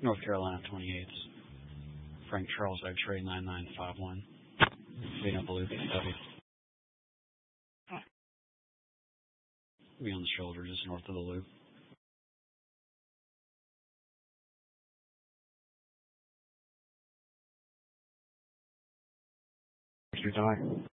North Carolina 28s. Frank Charles X-ray 9951. Vina Blue W. Be on the shoulder just north of the loop. Your time.